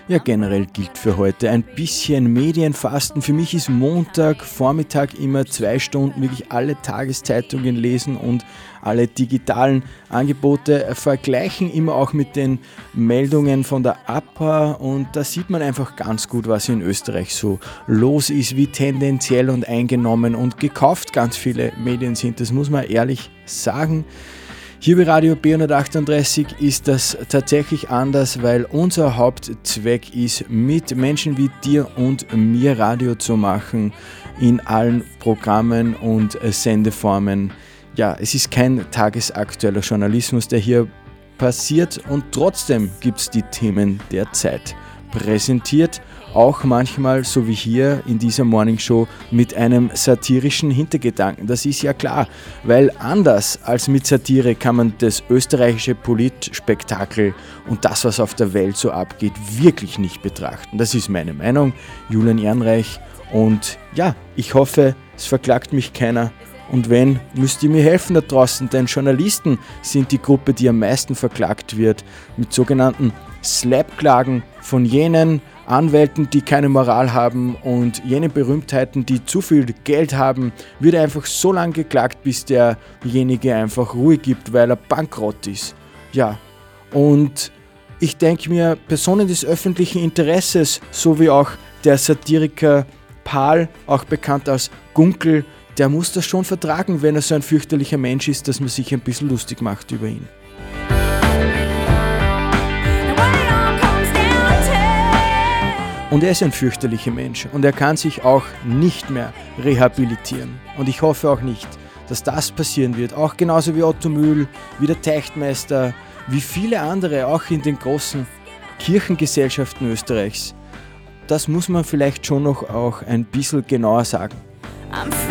Ja, generell gilt für heute ein bisschen Medienfasten. Für mich ist Montag, Vormittag immer 2 Stunden wirklich alle Tageszeitungen lesen und alle digitalen Angebote vergleichen, immer auch mit den Meldungen von der APA, und da sieht man einfach ganz gut, was in Österreich so los ist, wie tendenziell und eingenommen und gekauft ganz viele Medien sind. Das muss man ehrlich sagen. Hier bei Radio B138 ist das tatsächlich anders, weil unser Hauptzweck ist, mit Menschen wie dir und mir Radio zu machen in allen Programmen und Sendeformen. Ja, es ist kein tagesaktueller Journalismus, der hier passiert, und trotzdem gibt es die Themen der Zeit präsentiert. Auch manchmal, so wie hier in dieser Morningshow, mit einem satirischen Hintergedanken. Das ist ja klar, weil anders als mit Satire kann man das österreichische Politspektakel und das, was auf der Welt so abgeht, wirklich nicht betrachten. Das ist meine Meinung, Julian Ehrenreich. Und ja, ich hoffe, es verklagt mich keiner. Und wenn, müsst ihr mir helfen da draußen, denn Journalisten sind die Gruppe, die am meisten verklagt wird, mit sogenannten Slap-Klagen von jenen Anwälten, die keine Moral haben, und jene Berühmtheiten, die zu viel Geld haben, wird einfach so lange geklagt, bis derjenige einfach Ruhe gibt, weil er bankrott ist. Ja, und ich denke mir, Personen des öffentlichen Interesses, so wie auch der Satiriker Pahl, auch bekannt als Gunkel, der muss das schon vertragen, wenn er so ein fürchterlicher Mensch ist, dass man sich ein bisschen lustig macht über ihn. Und er ist ein fürchterlicher Mensch und er kann sich auch nicht mehr rehabilitieren. Und ich hoffe auch nicht, dass das passieren wird. Auch genauso wie Otto Mühl, wie der Teichtmeister, wie viele andere, auch in den großen Kirchengesellschaften Österreichs. Das muss man vielleicht schon noch auch ein bisschen genauer sagen. I'm free.